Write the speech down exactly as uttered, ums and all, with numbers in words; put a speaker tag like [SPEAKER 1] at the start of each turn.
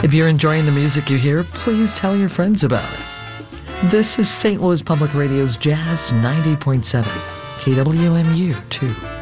[SPEAKER 1] If you're enjoying the music you hear, please tell your friends about us. This is Saint Louis Public Radio's Jazz ninety point seven, K W M U two.